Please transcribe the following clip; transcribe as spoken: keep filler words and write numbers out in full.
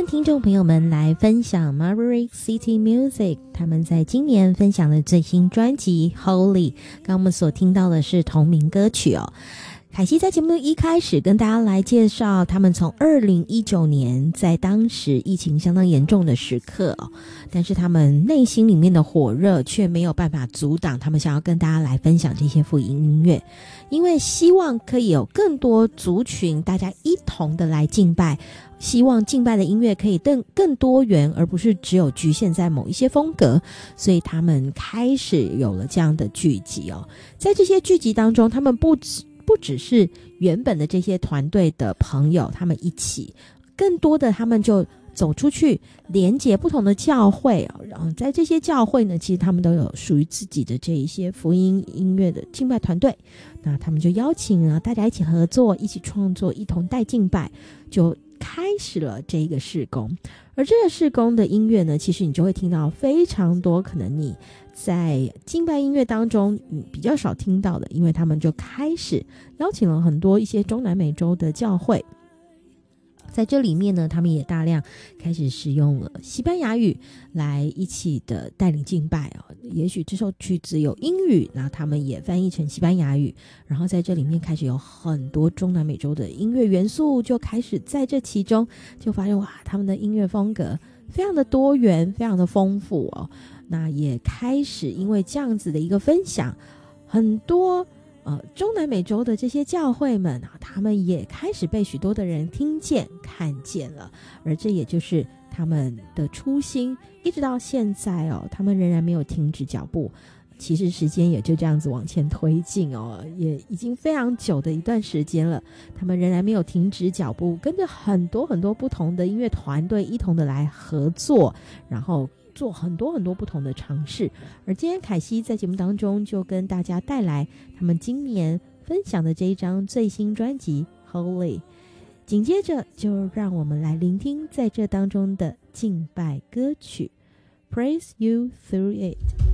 听众朋友们来分享 Maverick City Music 他们在今年分享的最新专辑 Holy。 刚刚我们所听到的是同名歌曲哦。凯西在节目一开始跟大家来介绍他们从二零一九年在当时疫情相当严重的时刻哦，但是他们内心里面的火热却没有办法阻挡他们想要跟大家来分享这些福音音乐，因为希望可以有更多族群大家一同的来敬拜，希望敬拜的音乐可以更更多元，而不是只有局限在某一些风格，所以他们开始有了这样的聚集哦。在这些聚集当中，他们不只不只是原本的这些团队的朋友他们一起，更多的他们就走出去连接不同的教会哦，然后在这些教会呢，其实他们都有属于自己的这一些福音音乐的敬拜团队，那他们就邀请了大家一起合作，一起创作，一同带敬拜，就开始了这个事工。而这个事工的音乐呢，其实你就会听到非常多可能你在敬拜音乐当中你比较少听到的，因为他们就开始邀请了很多一些中南美洲的教会，在这里面呢，他们也大量开始使用了西班牙语来一起的带领敬拜哦。也许这首曲子有英语，那他们也翻译成西班牙语，然后在这里面开始有很多中南美洲的音乐元素就开始在这其中，就发现哇，他们的音乐风格非常的多元，非常的丰富哦。那也开始因为这样子的一个分享，很多呃，中南美洲的这些教会们啊，他们也开始被许多的人听见看见了，而这也就是他们的初心，一直到现在哦，他们仍然没有停止脚步。其实时间也就这样子往前推进哦，也已经非常久的一段时间了，他们仍然没有停止脚步，跟着很多很多不同的音乐团队一同的来合作，然后做很多很多不同的尝试。而今天凯西在节目当中就跟大家带来他们今年分享的这一张最新专辑 Holy， 紧接着就让我们来聆听在这当中的敬拜歌曲 Praise You Through It。